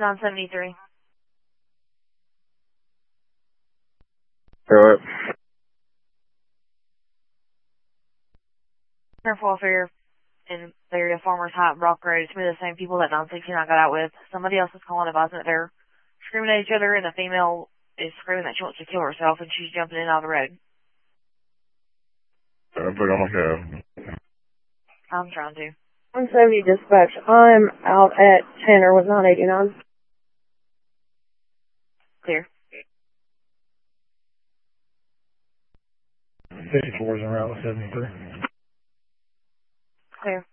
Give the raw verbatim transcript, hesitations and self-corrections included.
nine seventy-three. Alright. Careful if you're in the area of Farmers Hot and Brock Road. It's one of the same people that nine sixty-nine got out with. Somebody else is calling advising that they're screaming at each other, and the female is screaming that she wants to kill herself, and she's jumping in and out of the road. I think I'm okay. I'm trying to. one seventy dispatch. I'm out at Tanner with nine eighty-nine. Clear. fifty-four is en route with seventy-three. Clear.